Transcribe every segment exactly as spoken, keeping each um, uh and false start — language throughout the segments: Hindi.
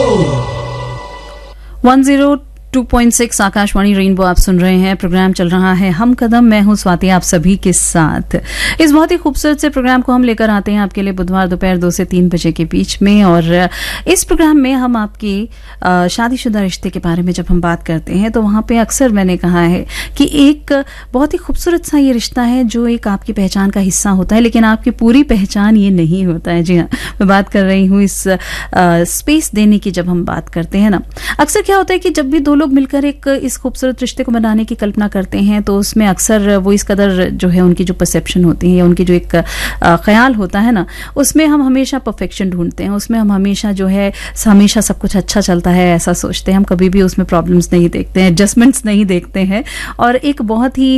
One zero two point six Akashvani rainbow आप सुन रहे हैं। प्रोग्राम चल रहा है हम कदम। मैं हूं स्वाति आप सभी के साथ। इस बहुत ही खूबसूरत से प्रोग्राम को हम लेकर आते हैं आपके लिए बुधवार दोपहर दो से तीन बजे के बीच में। और इस प्रोग्राम में हम आपकी शादीशुदा रिश्ते के बारे में जब हम बात करते हैं तो वहां पे अक्सर मैंने कहा है कि एक बहुत ही खूबसूरत सा ये रिश्ता है जो एक आपकी पहचान का हिस्सा होता है, लेकिन आपकी पूरी पहचान ये नहीं होता है। जी हाँ, मैं बात कर रही हूँ इस स्पेस देने की। जब हम बात करते हैं ना, अक्सर क्या होता है कि जब भी दो लोग मिलकर एक इस खूबसूरत रिश्ते को बनाने की कल्पना करते हैं तो उसमें अक्सर वो इस कदर जो है उनकी जो परसेप्शन होती है या उनकी जो एक ख्याल होता है ना, उसमें हम हमेशा परफेक्शन ढूंढते हैं। उसमें हम हमेशा जो है हमेशा सब कुछ अच्छा चलता है ऐसा सोचते हैं। हम कभी भी उसमें प्रॉब्लम्स नहीं देखते हैं, एडजस्टमेंट्स नहीं देखते हैं। और एक बहुत ही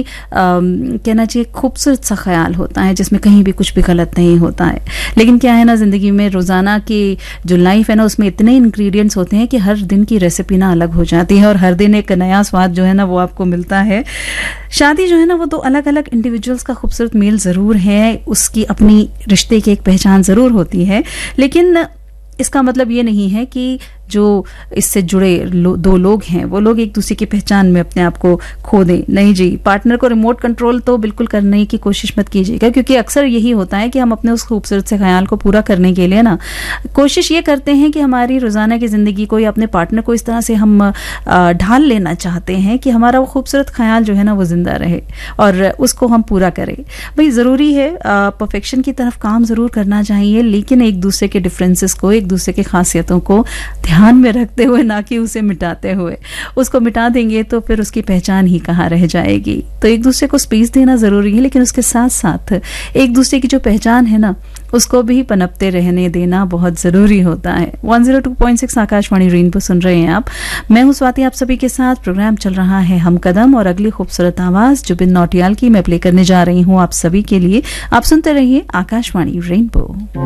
कहना चाहिए खूबसूरत सा ख्याल होता है जिसमें कहीं भी कुछ भी गलत नहीं होता है। लेकिन क्या है ना, जिंदगी में रोजाना की जो लाइफ है ना, उसमें इतने इंग्रेडिएंट्स होते हैं कि हर दिन की रेसिपी ना अलग हो जाती है और हर दिन एक नया स्वाद जो है ना वो आपको मिलता है। शादी जो है ना वो तो अलग अलग इंडिविजुअल्स का खूबसूरत मेल जरूर है, उसकी अपनी रिश्ते की एक पहचान जरूर होती है, लेकिन इसका मतलब ये नहीं है कि जो इससे जुड़े लो, दो लोग हैं वो लोग एक दूसरे की पहचान में अपने आप को खो दें। नहीं जी, पार्टनर को रिमोट कंट्रोल तो बिल्कुल करने की कोशिश मत कीजिएगा, क्योंकि अक्सर यही होता है कि हम अपने उस खूबसूरत से ख्याल को पूरा करने के लिए ना कोशिश ये करते हैं कि हमारी रोजाना की जिंदगी को या अपने पार्टनर को इस तरह से हम ढाल लेना चाहते हैं कि हमारा वो खूबसूरत ख्याल जो है ना वो जिंदा रहे और उसको हम पूरा करें। भाई जरूरी है, परफेक्शन की तरफ काम जरूर करना चाहिए, लेकिन एक दूसरे के डिफरेंसेस को, एक दूसरे की खासियतों को ध्यान में रखते हुए, ना कि उसे मिटाते हुए। उसको मिटा देंगे तो फिर उसकी पहचान ही कहाँ रह जाएगी। तो एक दूसरे को स्पेस देना जरूरी है, लेकिन उसके साथ साथ एक दूसरे की जो पहचान है ना उसको भी पनपते रहने देना बहुत जरूरी होता है। One zero two point six Akashvani rainbow सुन रहे हैं आप। मैं हूं स्वाति आप सभी के साथ। प्रोग्राम चल रहा है हम कदम और अगली खूबसूरत आवाज जुबिन नौटियाल की मैं प्ले करने जा रही हूं आप सभी के लिए। आप सुनते रहिए आकाशवाणी रेनबो।